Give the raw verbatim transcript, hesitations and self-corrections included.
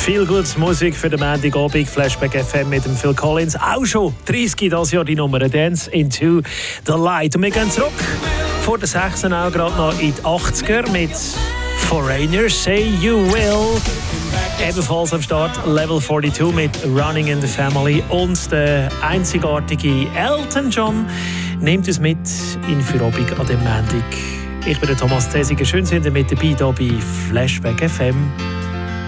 Viel gute Musik für den Montagabend. Flashback F M mit dem Phil Collins. Auch schon dreißig das Jahr die Nummer Dance into the Light. Und wir gehen zurück vor der sechzehn auch gerade noch in die achtziger mit Foreigner, Say You Will. Ebenfalls am Start Level zweiundvierzig mit Running in the Family. Und der einzigartige Elton John nimmt uns mit in Feierabend an dem Montag. Ich bin der Thomas Zesiger. Schön, sind ihr mit dabei hier bei Flashback F M.